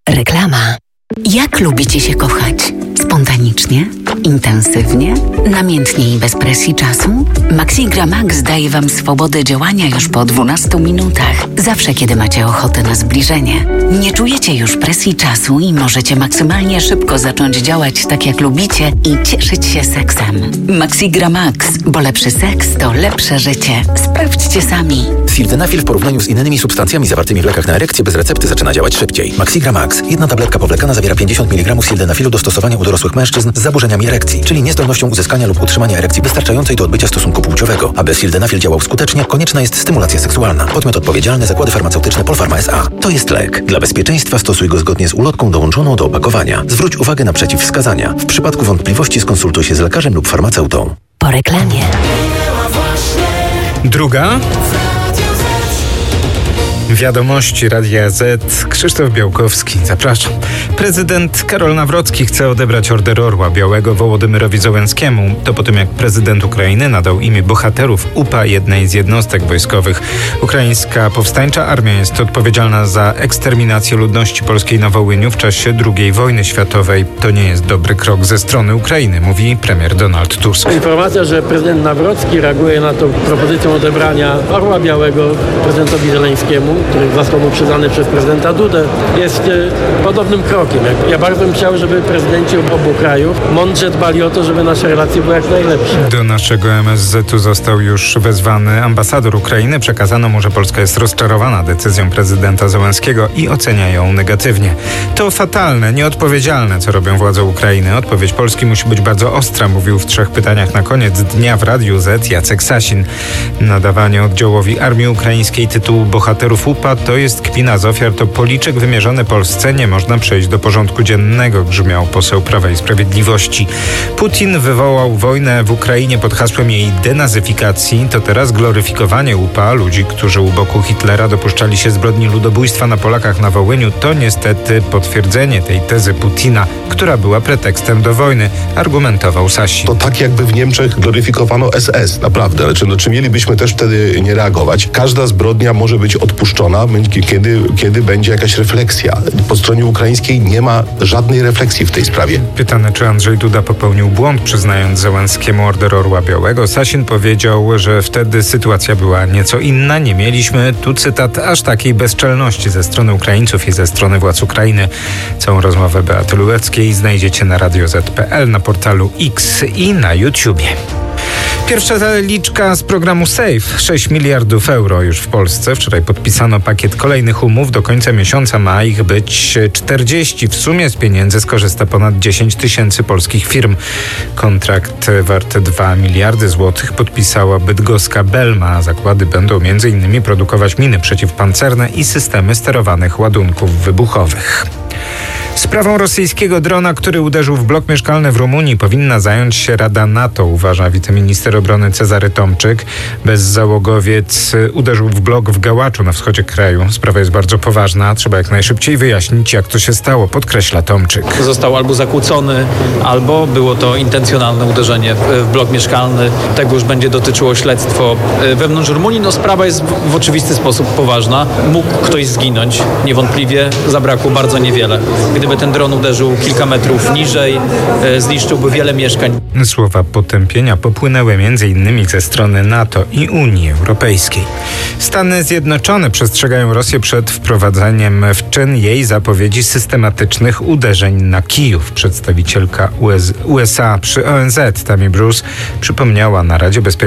Reklama. Jak lubicie się kochać? Spontanicznie? Intensywnie? Namiętnie i bez presji czasu? Maxigra Max daje Wam swobodę działania już po 12 minutach. Zawsze, kiedy macie ochotę na zbliżenie. Nie czujecie już presji czasu i możecie maksymalnie szybko zacząć działać tak, jak lubicie i cieszyć się seksem. Maxigra Max, bo lepszy seks to lepsze życie. Sprawdźcie sami. Sildenafil w porównaniu z innymi substancjami zawartymi w lekach na erekcję bez recepty zaczyna działać szybciej. Maxigra Max. Jedna tabletka powlekana zawiera 50 mg sildenafilu do stosowania u dorosłych mężczyzn z zaburzeniami erekcji, czyli niezdolnością uzyskania lub utrzymania erekcji wystarczającej do odbycia stosunku płciowego. Aby sildenafil działał skutecznie, konieczna jest stymulacja seksualna. Podmiot odpowiedzialny: Zakłady Farmaceutyczne Polpharma S.A. To jest lek. Dla bezpieczeństwa stosuj go zgodnie z ulotką dołączoną do opakowania. Zwróć uwagę na przeciwwskazania. W przypadku wątpliwości skonsultuj się z lekarzem lub farmaceutą. Po reklamie. Druga. Wiadomości Radia Z. Krzysztof Białkowski. Zapraszam. Prezydent Karol Nawrocki chce odebrać Order Orła Białego Wołodymyrowi Zełenskiemu. To po tym, jak prezydent Ukrainy nadał imię bohaterów UPA jednej z jednostek wojskowych. Ukraińska Powstańcza Armia jest odpowiedzialna za eksterminację ludności polskiej na Wołyniu w czasie II wojny światowej. To nie jest dobry krok ze strony Ukrainy, mówi premier Donald Tusk. Informacja, że prezydent Nawrocki reaguje na tą propozycję odebrania Orła Białego prezydentowi Zeleńskiemu, który został mu przyznany przez prezydenta Dudę, jest podobnym krokiem. Ja bardzo bym chciał, żeby prezydenci obu krajów mądrze dbali o to, żeby nasze relacje były jak najlepsze. Do naszego MSZ-u został już wezwany ambasador Ukrainy. Przekazano mu, że Polska jest rozczarowana decyzją prezydenta Zełenskiego i ocenia ją negatywnie. To fatalne, nieodpowiedzialne, co robią władze Ukrainy. Odpowiedź Polski musi być bardzo ostra, mówił w 3 pytaniach na koniec dnia w Radiu Z Jacek Sasin. Nadawanie oddziałowi Armii Ukraińskiej tytułu bohaterów UPA to jest kpina z ofiar, to policzek wymierzony Polsce. Nie można przejść do porządku dziennego, grzmiał poseł Prawa i Sprawiedliwości. Putin wywołał wojnę w Ukrainie pod hasłem jej denazyfikacji. To teraz gloryfikowanie UPA, ludzi, którzy u boku Hitlera dopuszczali się zbrodni ludobójstwa na Polakach na Wołyniu, to niestety potwierdzenie tej tezy Putina, która była pretekstem do wojny, argumentował Sasin. To tak jakby w Niemczech gloryfikowano SS, naprawdę. Ale czy mielibyśmy też wtedy nie reagować? Każda zbrodnia może być odpuszczona, kiedy będzie jakaś refleksja. Po stronie ukraińskiej nie ma żadnej refleksji w tej sprawie. Pytany, czy Andrzej Duda popełnił błąd, przyznając Zełenskiemu Order Orła Białego, Sasin powiedział, że wtedy sytuacja była nieco inna. Nie mieliśmy, tu cytat, aż takiej bezczelności ze strony Ukraińców i ze strony władz Ukrainy. Całą rozmowę Beaty Lueckiej znajdziecie na radioz.pl, na portalu X i na YouTubie. Pierwsza zaliczka z programu SAFE. 6 miliardów euro już w Polsce. Wczoraj podpisano pakiet kolejnych umów. Do końca miesiąca ma ich być 40. W sumie z pieniędzy skorzysta ponad 10 tysięcy polskich firm. Kontrakt wart 2 miliardy złotych podpisała bydgoska Belma. Zakłady będą m.in. produkować miny przeciwpancerne i systemy sterowanych ładunków wybuchowych. Sprawą rosyjskiego drona, który uderzył w blok mieszkalny w Rumunii, powinna zająć się Rada NATO, uważa wiceminister obrony Cezary Tomczyk. Bezzałogowiec uderzył w blok w Gałaczu na wschodzie kraju. Sprawa jest bardzo poważna. Trzeba jak najszybciej wyjaśnić, jak to się stało, podkreśla Tomczyk. Został albo zakłócony, albo było to intencjonalne uderzenie w blok mieszkalny. Tego już będzie dotyczyło śledztwo wewnątrz Rumunii. Sprawa jest w oczywisty sposób poważna. Mógł ktoś zginąć. Niewątpliwie zabrakło bardzo niewiele. Gdyby ten dron uderzył kilka metrów niżej, zniszczyłby wiele mieszkań. Słowa potępienia popłynęły m.in. ze strony NATO i Unii Europejskiej. Stany Zjednoczone przestrzegają Rosję przed wprowadzeniem w czyn jej zapowiedzi systematycznych uderzeń na Kijów. Przedstawicielka USA przy ONZ Tammy Bruce przypomniała na Radzie Bezpieczeństwa